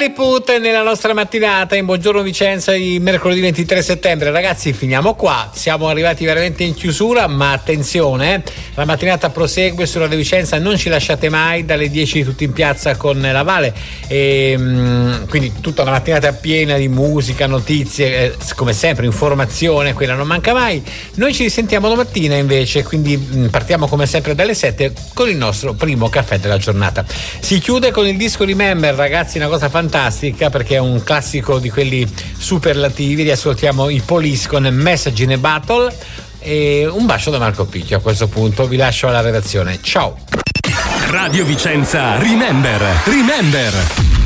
Lilliput nella nostra mattinata in Buongiorno Vicenza di mercoledì 23 settembre. Ragazzi, finiamo qua, siamo arrivati veramente in chiusura, ma attenzione, la mattinata prosegue su Radio Vicenza, non ci lasciate mai, dalle 10 tutti in piazza con la Vale, quindi tutta una mattinata piena di musica, notizie, come sempre informazione, quella non manca mai. Noi ci risentiamo domattina invece, quindi partiamo come sempre dalle 7 con il nostro primo caffè della giornata. Si chiude con il disco Remember, ragazzi, una cosa fantastica perché è un classico di quelli superlativi. Riascoltiamo i Police con Message in a Battle e un bacio da Marco Picchio. A questo punto vi lascio alla redazione, ciao. Radio Vicenza Remember.